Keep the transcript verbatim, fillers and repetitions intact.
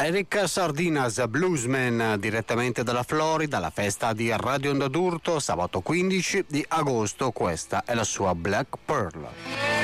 Eric Sardinas, bluesman, direttamente dalla Florida, la festa di Radio Onda d'Urto, sabato quindici di agosto. Questa è la sua Black Pearl.